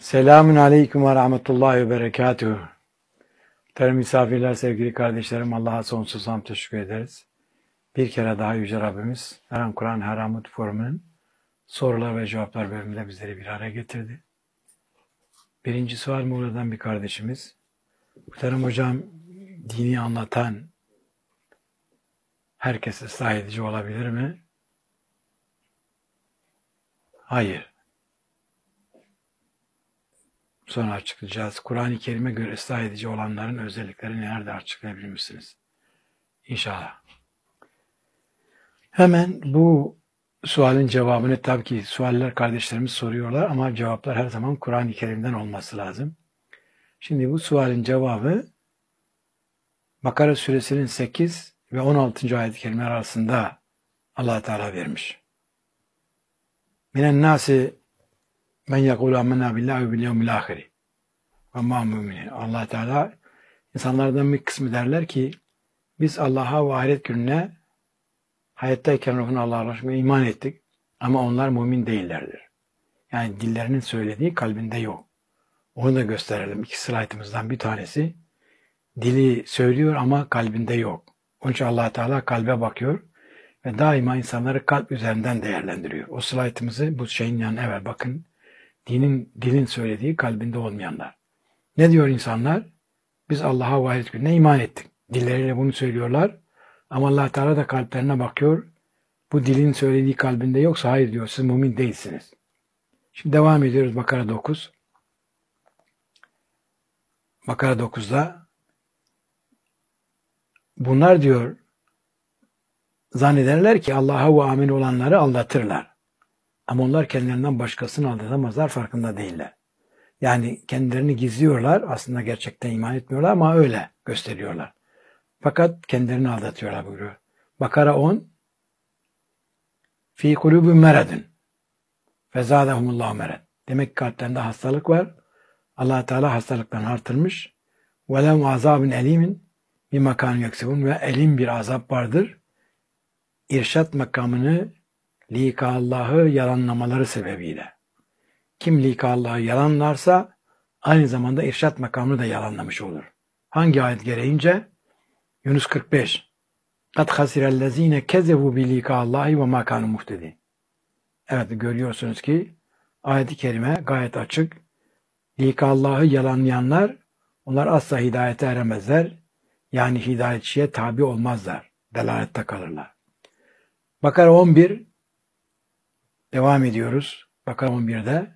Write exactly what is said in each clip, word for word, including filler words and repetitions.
Selamun Aleyküm ve Rahmetullahi ve Berekatuhu. Muhterem misafirler, sevgili kardeşlerim, Allah'a sonsuz hamd teşekkür ederiz. Bir kere daha Yüce Rabbimiz Her An Kur'an Her An Umut Forumu'nun sorular ve cevaplar bölümünde bizleri bir araya getirdi. Birinci sual Muğla'dan bir kardeşimiz. Muhterem hocam, dini anlatan herkes ıslah edici olabilir mi? Hayır. Sonra açıklayacağız. Kur'an-ı Kerim'e göre ıslah edici olanların özelliklerini nerede açıklayabilir misiniz? İnşallah. Hemen bu sualin cevabını, tabii ki sualler kardeşlerimiz soruyorlar ama cevaplar her zaman Kur'an-ı Kerim'den olması lazım. Şimdi bu sualin cevabı Bakara suresinin sekiz ve on altıncı ayet-i kerimeler arasında Allah Teala vermiş. Minen nasi men yekulu amennâ billahi ve bil yevmil âhiri ve mâ müminin. Allah Teala insanlardan bir kısmı derler ki biz Allah'a ve ahiret gününe hayattayken ruhuna Allah'a ulaşmaya iman ettik ama onlar mümin değillerdir. Yani dillerinin söylediği kalbinde yok. Onu da gösterelim. İki slaytımızdan bir tanesi dili söylüyor ama kalbinde yok. Onun için Allah Teala kalbe bakıyor ve daima insanları kalp üzerinden değerlendiriyor. O slaytımızı bu şeyin yanına evvel bakın. Dinin, dilin söylediği kalbinde olmayanlar. Ne diyor insanlar? Biz Allah'a ve ahiret gününe iman ettik. Dilleriyle bunu söylüyorlar. Ama Allah Teala da kalplerine bakıyor. Bu dilin söylediği kalbinde yoksa hayır diyor, siz mümin değilsiniz. Şimdi devam ediyoruz Bakara dokuz. Bakara dokuzda bunlar diyor zannederler ki Allah'a ve amin olanları aldatırlar. Ama onlar kendilerinden başkasını aldatamazlar, farkında değiller. Yani kendilerini gizliyorlar, aslında gerçekten iman etmiyorlar ama öyle gösteriyorlar. Fakat kendilerini aldatıyorlar buyuruyor. Bakara on Fî kulûbün meredun fezâdehumullâhu mered. Demek ki kalplerinde hastalık var. Allah Teala hastalıktan artırmış. Ve lehum azâbun elîmin bir makân yeksibun ve elim bir azap vardır. İrşat makamını lika Allah'ı yalanlamaları sebebiyle. Kim lika Allah'ı yalanlarsa aynı zamanda irşat makamını da yalanlamış olur. Hangi ayet gereğince? Yunus kırk beş. Kad hasirellezine kezebu bi lika Allahi ve ma kanu muhtedin. Evet, görüyorsunuz ki ayet-i kerime gayet açık. Lika Allah'ı yalanlayanlar onlar asla hidayete eremezler. Yani hidayetçiye tabi olmazlar. Delalette kalırlar. Bakara on bir devam ediyoruz. Bakara on birde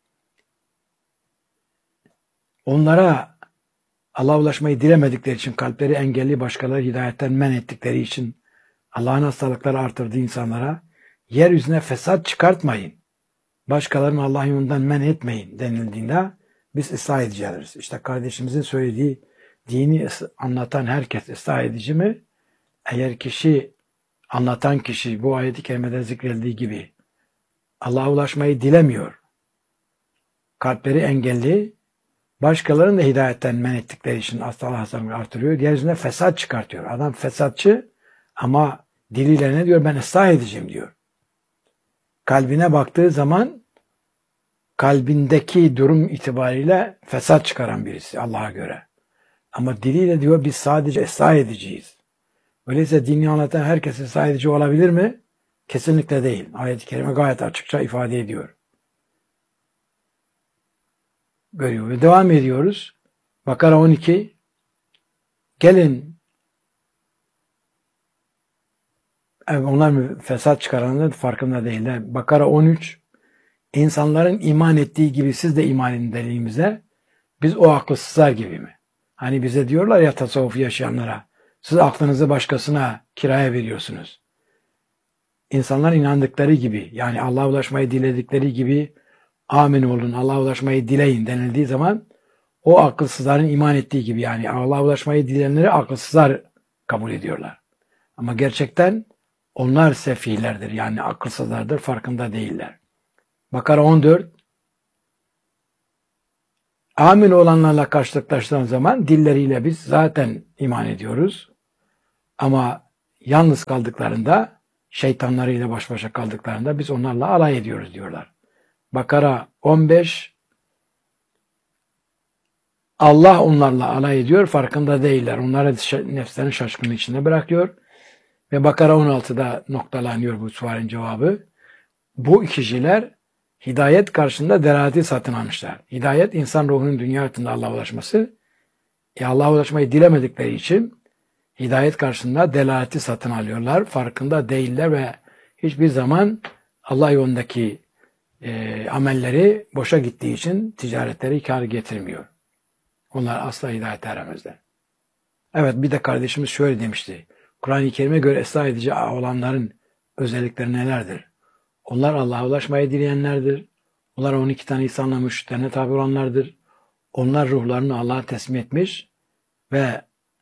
onlara Allah'a ulaşmayı dilemedikleri için, kalpleri engelli, başkaları hidayetten men ettikleri için Allah'ın hastalıkları artırdığı insanlara yeryüzüne fesat çıkartmayın, başkalarını Allah'ın yolundan men etmeyin denildiğinde biz ıslah edeceğiz. İşte kardeşimizin söylediği dini anlatan herkes ıslah edici mi? Eğer kişi, anlatan kişi bu ayet-i kerimede zikredildiği gibi Allah'a ulaşmayı dilemiyor, kalpleri engelli, başkalarını da hidayetten men ettikleri için hastalığı hastalığı artırıyor, yeryüzüne fesat çıkartıyor. Adam fesatçı ama diliyle ne diyor? Ben ıslah edeceğim diyor. Kalbine baktığı zaman kalbindeki durum itibariyle fesat çıkaran birisi Allah'a göre. Ama diliyle diyor biz sadece ıslah edeceğiz. Öyleyse dini anlatan herkes ıslah edici olabilir mi? Kesinlikle değil. Ayet-i kerime gayet açıkça ifade ediyor. Görüyor ve devam ediyoruz. Bakara on iki. Gelin, evet, onlar mı fesat çıkaranların farkında değiller. Bakara on üç. İnsanların iman ettiği gibi siz de iman edin dediğimizde biz o akılsızlar gibi mi? Hani bize diyorlar ya tasavvufu yaşayanlara, siz aklınızı başkasına kiraya veriyorsunuz. İnsanlar inandıkları gibi, yani Allah'a ulaşmayı diledikleri gibi amin olun, Allah'a ulaşmayı dileyin denildiği zaman o akılsızların iman ettiği gibi, yani Allah'a ulaşmayı dileyenleri akılsızlar kabul ediyorlar. Ama gerçekten onlar sefihlerdir, yani akılsızlardır, farkında değiller. Bakara on dört. Amin olanlarla karşılaştığımız zaman dilleriyle biz zaten iman ediyoruz. Ama yalnız kaldıklarında, şeytanlarıyla baş başa kaldıklarında biz onlarla alay ediyoruz diyorlar. Bakara on beş. Allah onlarla alay ediyor, farkında değiller. Onları nefslerin şaşkınlığı içinde bırakıyor. Ve Bakara on altıda noktalanıyor bu sualin cevabı. Bu kişiler hidayet karşısında delaleti satın almışlar. Hidayet, insan ruhunun dünya hayatında Allah'a ulaşması. E Allah'a ulaşmayı dilemedikleri için hidayet karşısında delaleti satın alıyorlar. Farkında değiller ve hiçbir zaman Allah yolundaki e, amelleri boşa gittiği için ticaretleri kâr getirmiyor. Onlar asla hidayete eremezler. Evet, bir de kardeşimiz şöyle demişti. Kur'an-ı Kerim'e göre ıslah edici olanların özellikleri nelerdir? Onlar Allah'a ulaşmayı dileyenlerdir. Onlar on iki tane İsa'nın müşriklerine tabi olanlardır. Onlar ruhlarını Allah'a teslim etmiş ve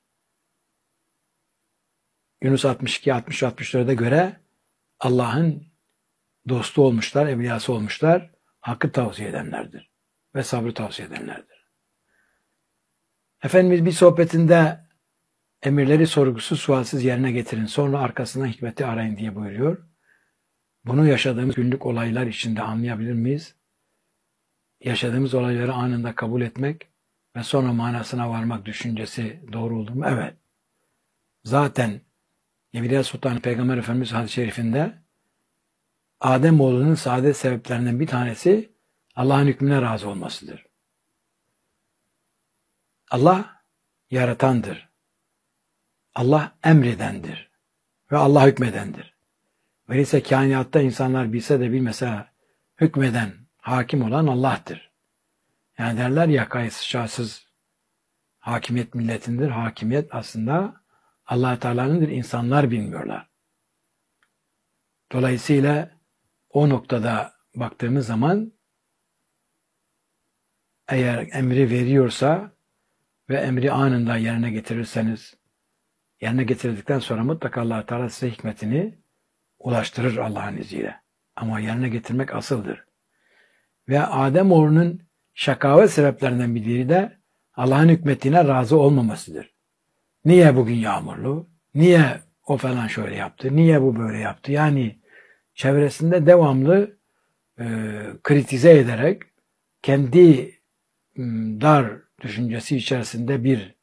Yunus altmış iki altmış altmış dört'e göre Allah'ın dostu olmuşlar, evliyası olmuşlar, hakkı tavsiye edenlerdir ve sabrı tavsiye edenlerdir. Efendimiz bir sohbetinde emirleri sorgusuz sualsiz yerine getirin, sonra arkasından hikmeti arayın diye buyuruyor. Bunu yaşadığımız günlük olaylar içinde anlayabilir miyiz? Yaşadığımız olayları anında kabul etmek ve sonra manasına varmak düşüncesi doğru oldu mu? Evet. Zaten Evliya Sultan Peygamber Efendimiz hadis-i şerifinde Ademoğlunun saadet sebeplerinden bir tanesi Allah'ın hükmüne razı olmasıdır. Allah yaratandır. Allah emredendir. Ve Allah hükmedendir. Öyleyse kainatta insanlar bilse de bilmese hükmeden, hakim olan Allah'tır. Yani derler ya, kayıtsız şartsız hakimiyet milletindir. Hakimiyet aslında Allah Teala'nındır. İnsanlar bilmiyorlar. Dolayısıyla o noktada baktığımız zaman eğer emri veriyorsa ve emri anında yerine getirirseniz, yerine getirdikten sonra mutlaka Allah Teala size hikmetini ulaştırır Allah'ın izniyle. Ama yerine getirmek asıldır. Ve Ademoğlunun şakavet sebeplerinden biri de Allah'ın hükmetine razı olmamasıdır. Niye bugün yağmurlu? Niye o falan şöyle yaptı? Niye bu böyle yaptı? Yani çevresinde devamlı e, kritize ederek kendi m, dar düşüncesi içerisinde bir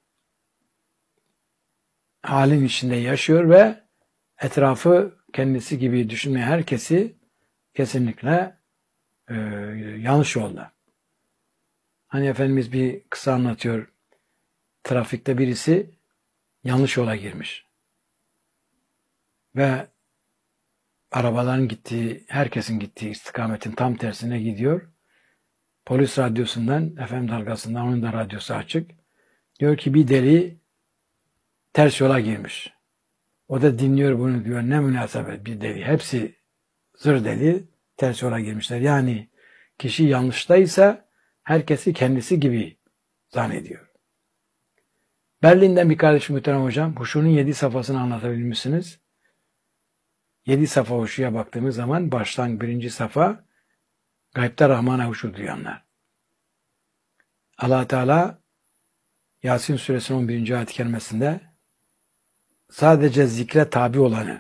halin içinde yaşıyor ve etrafı kendisi gibi düşünmeyen herkesi kesinlikle e, yanlış yolda. Hani Efendimiz bir kısa anlatıyor. Trafikte birisi yanlış yola girmiş. Ve arabaların gittiği, herkesin gittiği istikametin tam tersine gidiyor. Polis radyosundan, F M dalgasından, onun da radyosu açık. Diyor ki bir deli ters yola girmiş. O da dinliyor bunu, diyor ne münasebet bir deli. Hepsi zır deli ters yola girmişler. Yani kişi yanlıştaysa herkesi kendisi gibi zannediyor. Berlin'den bir kardeşim muhterem hocam, huşunun yedi safhasını anlatabilir misiniz? Yedi safa huşuya baktığımız zaman baştan birinci safa gaybte Rahman'a huşu duyanlar. Allah Teala Yasin suresinin on birinci ayet-i kerimesinde sadece zikre tabi olanı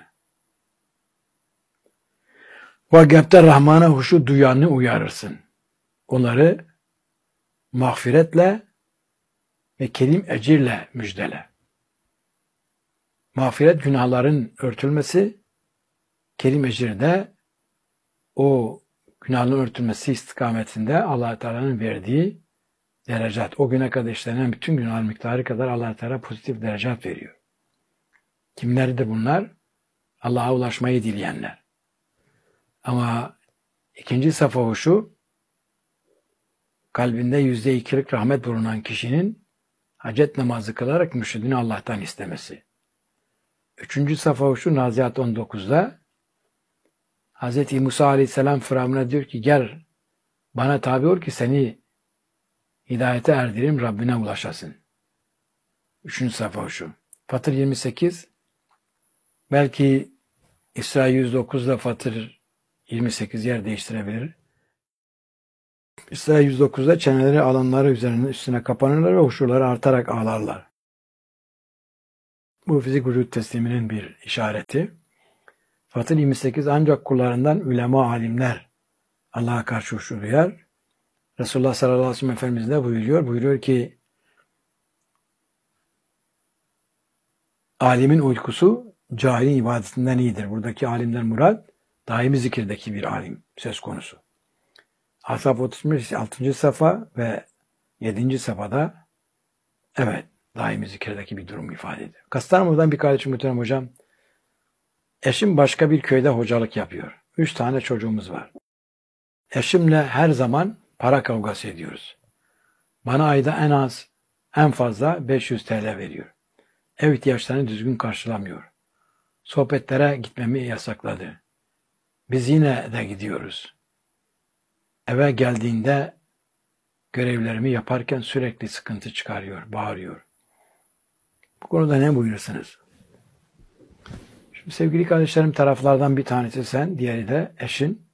ve gaybte Rahman'a huşu duyanı uyarırsın. Onları mağfiretle ve kerim ecirle müjdele. Mağfiret günahların örtülmesi, kerim ecir de o günahların örtülmesi istikametinde Allah Teala'nın verdiği derecat. O güne kadar işlenen bütün günah miktarı kadar Allah Teala pozitif derecat veriyor. Kimlerdir bunlar? Allah'a ulaşmayı dileyenler. Ama ikinci safa huşu, kalbinde yüzde ikilik rahmet bulunan kişinin hacet namazı kılarak mürşidini Allah'tan istemesi. Üçüncü safa huşu Nazihat on dokuzda Hz. Musa Aleyhisselam Firavun'a diyor ki gel bana tabi ol ki seni hidayete erdireyim, Rabbine ulaşasın. Üçüncü safa huşu. Fatır yirmi sekiz, belki İsra yüz dokuzda Fatır yirmi sekiz yer değiştirebilir. İsra yüz dokuzda çeneleri alanları üzerine üstüne kapanırlar ve huşuları artarak ağlarlar. Bu fizik vücut tesliminin bir işareti. Fatır yirmi sekiz ancak kullarından ulema alimler Allah'a karşı huşu duyar. Resulullah sallallahu aleyhi ve sellem Efendimiz ne buyuruyor? Buyuruyor ki alimin uykusu cahilin ibadetinden iyidir. Buradaki alimden murat daimi zikirdeki bir alim söz konusu. Ashab otuz beş altıncı sayfa ve yedinci sayfada evet daimi zikirdeki bir durum ifade ediyor. Kastamonu'dan bir kardeşim muhterem hocam, eşim başka bir köyde hocalık yapıyor. Üç tane çocuğumuz var. Eşimle her zaman para kavgası ediyoruz. Bana ayda en az, en fazla beş yüz T L veriyor. Ev ihtiyaçlarını düzgün karşılamıyor. Sohbetlere gitmemi yasakladı. Biz yine de gidiyoruz. Eve geldiğinde görevlerimi yaparken sürekli sıkıntı çıkarıyor, bağırıyor. Bu konuda ne buyurursunuz? Şimdi sevgili kardeşlerim, taraflardan bir tanesi sen, diğeri de eşin.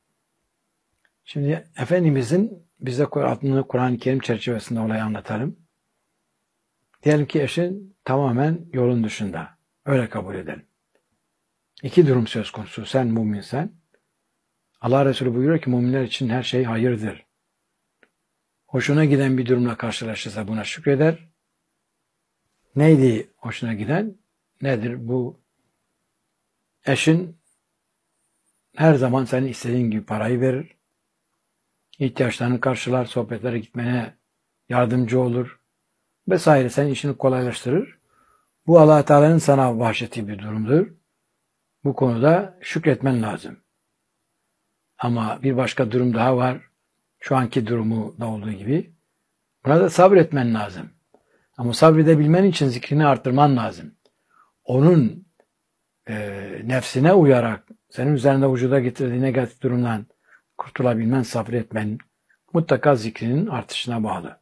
Şimdi Efendimizin bize adını Kur'an-ı Kerim çerçevesinde olayı anlatalım. Diyelim ki eşin tamamen yolun dışında. Öyle kabul edelim. İki durum söz konusu. Sen müminsen. Allah Resulü buyuruyor ki müminler için her şey hayırdır. Hoşuna giden bir durumla karşılaşırsa buna şükreder. Neydi hoşuna giden? Nedir bu? Eşin her zaman senin istediğin gibi parayı verir. İhtiyaçlarını karşılar, sohbetlere gitmene yardımcı olur vesaire. Senin işini kolaylaştırır. Bu Allah Teala'nın sana bahşettiği bir durumdur. Bu konuda şükretmen lazım. Ama bir başka durum daha var. Şu anki durumu da olduğu gibi. Buna da sabretmen lazım. Ama sabredebilmen için zikrini arttırman lazım. Onun e, nefsine uyarak senin üzerinde vücuda getirdiği negatif durumdan kurtulabilmen, sabretmen mutlaka zikrinin artışına bağlı.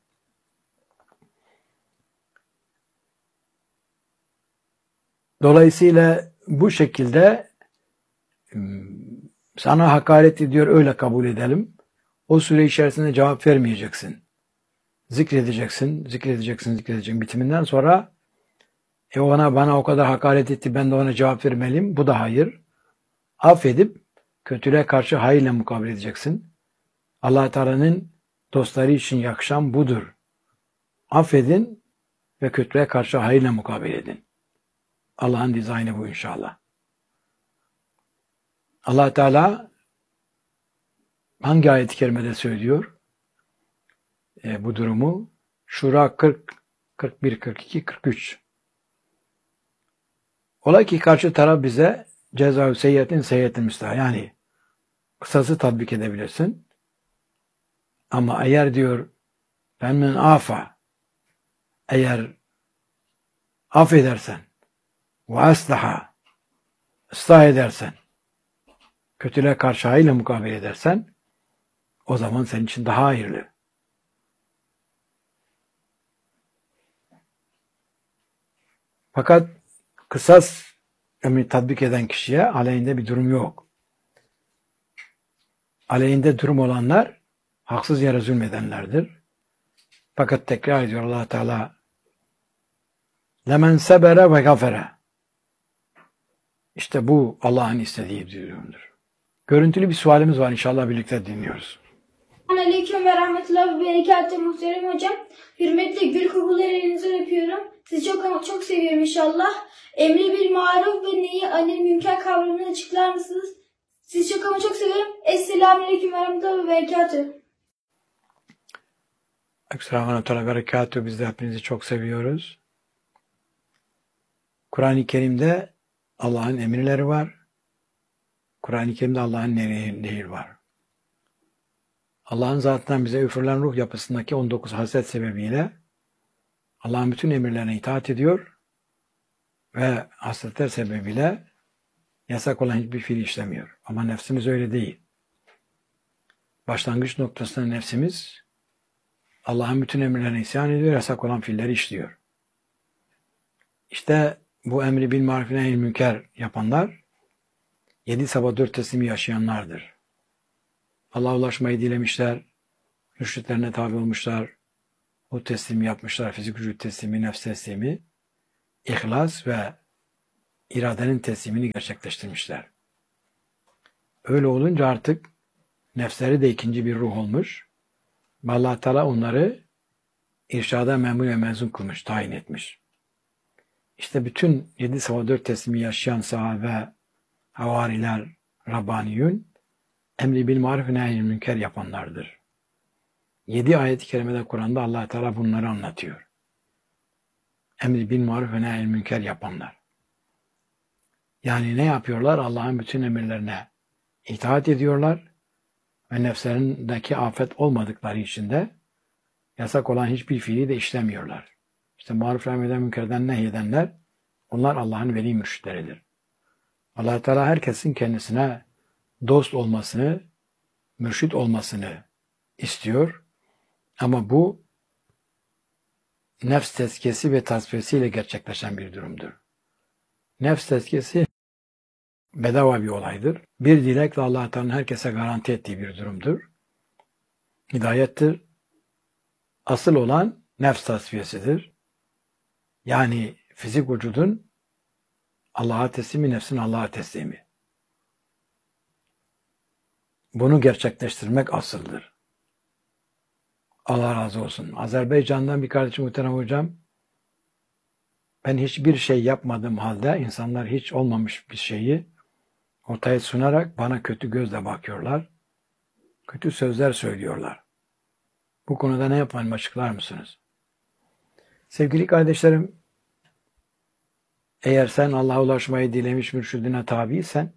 Dolayısıyla bu şekilde sana hakaret ediyor, öyle kabul edelim. O süre içerisinde cevap vermeyeceksin. Zikredeceksin, zikredeceksin, zikredeceksin. Bitiminden sonra e ona bana o kadar hakaret etti, ben de ona cevap vermeliyim. Bu da hayır. Affedip kötülüğe karşı hayırla mukabele edeceksin. Allah Teala'nın dostları için yakışan budur. Affedin ve kötülüğe karşı hayırla mukabele edin. Allah'ın dizaynı bu inşallah. Allah Teala hangi ayet-i kerimede söylüyor e, bu durumu? Şura kırk, kırk bir, kırk iki, kırk üç. Ola ki karşı taraf bize ceza-ı seyyiyetin seyyiyetin müstahı. Yani kısası tatbik edebilirsin. Ama eğer diyor ben men afa, eğer affedersen ve aslaha, ıslah edersen, kötülüğe karşı hayırla mukabele edersen, o zaman senin için daha hayırlı. Fakat kısas emri tatbik eden kişiye aleyhinde bir durum yok. Aleyhinde durum olanlar haksız yere zulmedenlerdir. Fakat tekrar ediyor Allah Teala lemen sebere ve gafere. İşte bu Allah'ın istediği bir durumdur. Görüntülü bir sualimiz var, inşallah birlikte dinliyoruz. Aleyküm ve rahmetullahi ve berekatuhu muhterem hocam. Hürmetle gül kokuları elinizi öpüyorum. Sizi çok ama çok seviyorum inşallah. Emri bil maruf ve neyi anil münker kavramını açıklar mısınız? Sizi çok ama çok seviyorum. Esselamu aleyküm ve rahmetullahi ve berekatuhu. Esselamu aleyküm ve berekatuhu. Biz de hepinizi çok seviyoruz. Kur'an-ı Kerim'de Allah'ın emirleri var. Kur'an-ı Kerim'de Allah'ın nehileri var. Allah'ın zatından bize üfürülen ruh yapısındaki on dokuz haslet sebebiyle Allah'ın bütün emirlerine itaat ediyor ve hasletler sebebiyle yasak olan hiçbir fiil işlemiyor. Ama nefsimiz öyle değil. Başlangıç noktasında nefsimiz Allah'ın bütün emirlerine isyan ediyor, yasak olan fiilleri işliyor. İşte bu emri bil maruf nehyil münker yapanlar yedi sabah dört teslimi yaşayanlardır. Allah'a ulaşmayı dilemişler, müşritlerine tabi olmuşlar, o teslimi yapmışlar, fizik vücut teslimi, nefs teslimi, ihlas ve iradenin teslimini gerçekleştirmişler. Öyle olunca artık nefsleri de ikinci bir ruh olmuş Allah Teala onları irşada memur ve mezun kılmış, tayin etmiş. İşte bütün yedi sabah dört teslimi yaşayan sahabe, havariler, Rabbaniyun, emri bil maruf ve nehyül münker yapanlardır. Yedi ayet-i kerimede Kur'an'da Allah Teala bunları anlatıyor. Emri bil maruf ve nehyül münker yapanlar. Yani ne yapıyorlar? Allah'ın bütün emirlerine itaat ediyorlar ve nefslerindeki afet olmadıkları için de yasak olan hiçbir fiili de işlemiyorlar. İşte maruf ve emreden münkerden nehyedenler, onlar Allah'ın veli mürşitleridir. Allah Teala herkesin kendisine dost olmasını, mürşit olmasını istiyor. Ama bu nefs tezkiyesi ve tasfiyesiyle gerçekleşen bir durumdur. Nefs tezkiyesi bedava bir olaydır. Bir dilekle Allah Teala'nın herkese garanti ettiği bir durumdur. Hidayettir. Asıl olan nefs tasfiyesidir. Yani fizik vücudun Allah'a teslimi, nefsin Allah'a teslimi. Bunu gerçekleştirmek asıldır. Allah razı olsun. Azerbaycan'dan bir kardeşim, muhterem hocam, ben hiçbir şey yapmadığım halde insanlar hiç olmamış bir şeyi ortaya sunarak bana kötü gözle bakıyorlar. Kötü sözler söylüyorlar. Bu konuda ne yapayım, açıklar mısınız? Sevgili kardeşlerim, eğer sen Allah'a ulaşmayı dilemiş mürşidine tabiysen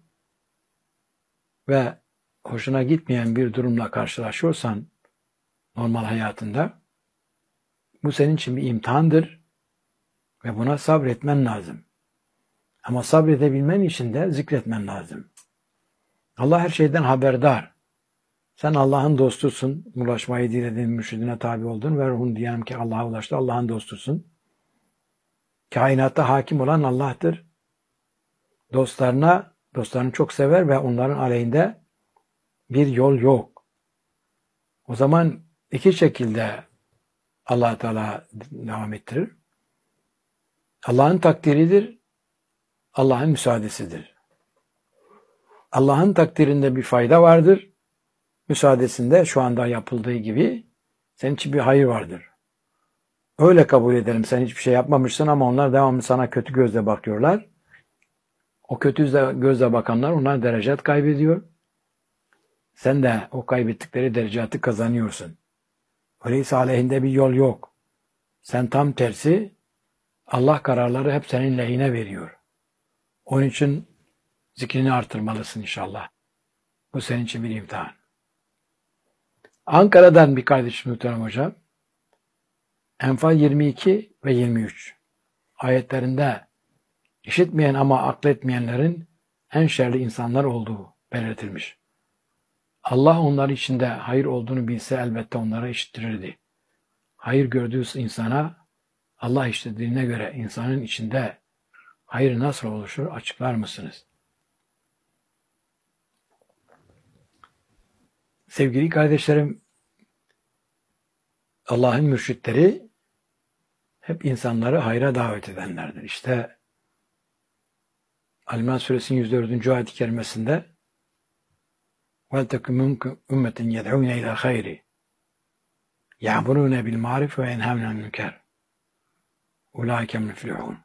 ve hoşuna gitmeyen bir durumla karşılaşıyorsan normal hayatında, bu senin için bir imtihandır ve buna sabretmen lazım. Ama sabredebilmen için de zikretmen lazım. Allah her şeyden haberdar. Sen Allah'ın dostusun, ulaşmayı dilediğin mürşidine tabi oldun ve ruhun diyelim ki Allah'a ulaştı, Allah'ın dostusun. Kainatta hakim olan Allah'tır. Dostlarına, dostlarını çok sever ve onların aleyhinde bir yol yok. O zaman iki şekilde Allah Teala devam ettirir. Allah'ın takdiridir, Allah'ın müsaadesidir. Allah'ın takdirinde bir fayda vardır, müsaadesinde şu anda yapıldığı gibi senin için bir hayır vardır. Öyle kabul edelim, sen hiçbir şey yapmamışsın ama onlar devamlı sana kötü gözle bakıyorlar. O kötü gözle bakanlar, onlar derecet kaybediyor. Sen de o kaybettikleri derecatı kazanıyorsun. Öyleyse aleyhinde bir yol yok. Sen tam tersi, Allah kararları hep senin lehine veriyor. Onun için zikrini artırmalısın inşallah. Bu senin için bir imtihan. Ankara'dan bir kardeşim, muhterem hocam, Enfal yirmi iki ve yirmi üç ayetlerinde işitmeyen ama akletmeyenlerin en şerli insanlar olduğu belirtilmiş. Allah onlar içinde hayır olduğunu bilse elbette onlara işittirirdi. Hayır gördüğü insana Allah işittirdiğine göre insanın içinde hayır nasıl oluşur, açıklar mısınız? Sevgili kardeşlerim, Allah'ın mürşitleri hep insanları hayra davet edenlerdir. İşte Ali İmran Suresinin yüz dördüncü ayet-i kerimesinde وَلْتَكُمْ مِنْكُمْ اُمَّةٍ يَدْعُونَ اِلَى خَيْرِ يَعْمُرُونَ بِالْمَعْرِفِ وَيَنْهَوْنَ عَنِ الْمُنكَرِ اُولَٰئِكَ هُمُ الْمُفْلِحُونَ.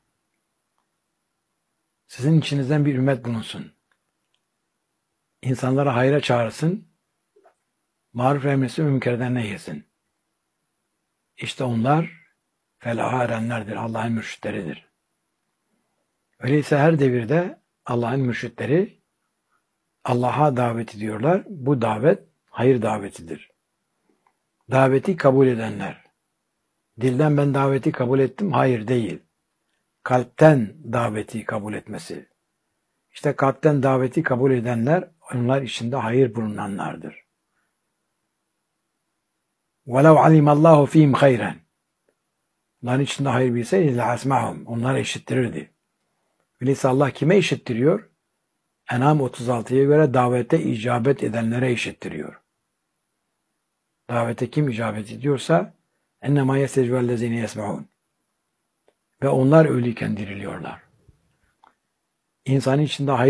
Sizin içinizden bir ümmet bulunsun. İnsanlara hayra çağırsın, maruf emretsin ve münkerden nehyesin. İşte onlar felaha erenlerdir, Allah'ın mürşitleridir. Öyleyse her devirde Allah'ın mürşitleri Allah'a davet ediyorlar. Bu davet hayır davetidir. Daveti kabul edenler. Dilden ben daveti kabul ettim, hayır değil. Kalpten daveti kabul etmesi. İşte kalpten daveti kabul edenler, onlar içinde hayır bulunanlardır. وَلَوْ عَلِمَ اللّٰهُ ف۪يهِمْ خَيْرًا. Onların içinde hayır bilseydi لَعَسْمَعُمْ. Onlara eşittirirdi. Öyleyse Allah kime eşittiriyor? En'am otuz altıya göre davete icabet edenlere eşittiriyor. Davete kim icabet ediyorsa اَنَّمَا يَسْتَجْوَ الَّذِينَ يَسْمَعُونَ. Ve onlar ölüyken diriliyorlar. İnsanın içinde hayır